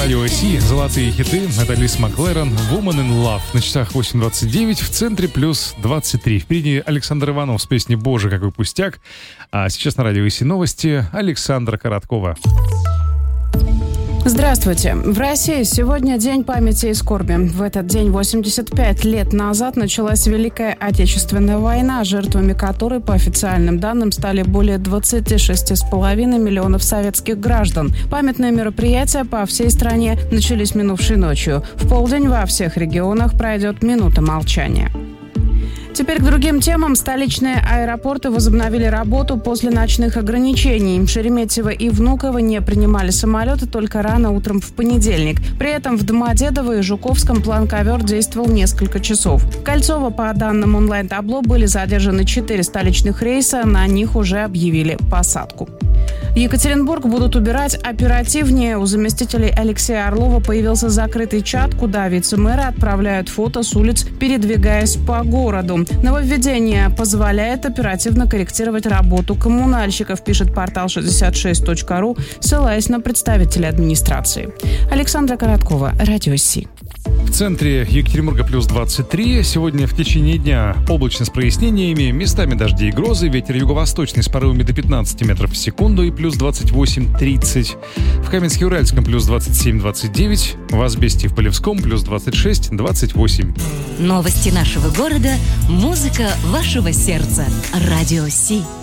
Радио России, золотые хиты. Это Лиз Маклерон, Woman in Love. На часах 8:29, в центре плюс 23. Впереди Александр Иванов с песней «Боже, какой пустяк». А сейчас на Радио России новости. Александра Короткова. Здравствуйте. В России сегодня День памяти и скорби. В этот день 85 лет назад началась Великая Отечественная война, жертвами которой, по официальным данным, стали более 26,5 миллионов советских граждан. Памятные мероприятия по всей стране начались минувшей ночью. В полдень во всех регионах пройдет минута молчания. Теперь к другим темам. Столичные аэропорты возобновили работу после ночных ограничений. Шереметьево и Внуково не принимали самолеты только рано утром в понедельник. При этом в Домодедово и Жуковском план-ковер действовал несколько часов. В Кольцово, по данным онлайн-табло, были задержаны 4 столичных рейса. На них уже объявили посадку. Екатеринбург будут убирать оперативнее. У заместителей Алексея Орлова появился закрытый чат, куда вице-мэры отправляют фото с улиц, передвигаясь по городу. Нововведение позволяет оперативно корректировать работу коммунальщиков, пишет портал 66.ru, ссылаясь на представителей администрации. Александра Короткова, Радио Си. В центре Екатеринбурга плюс 23. Сегодня в течение дня облачно с прояснениями, местами дожди и грозы, ветер юго-восточный с порывами до 15 метров в секунду и плюс 28-30. В Каменске-Уральском плюс 27-29. В Асбесте и в Полевском плюс 26-28. Новости нашего города, музыка вашего сердца. Радио Си.